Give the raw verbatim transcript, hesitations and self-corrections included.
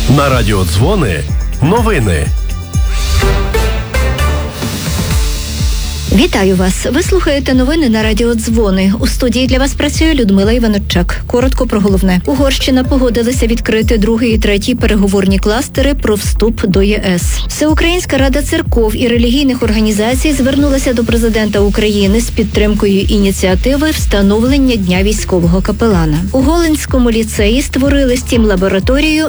На радіо Дзвони новини. Вітаю вас! Ви слухаєте новини на радіо Дзвони. У студії для вас працює Людмила Іваноччак. Коротко про головне. Угорщина погодилася відкрити другий і третій переговорні кластери про вступ до ЄС. Всеукраїнська рада церков і релігійних організацій звернулася до президента України з підтримкою ініціативи встановлення Дня військового капелана. У Голинському ліцеї створили стім-лабораторію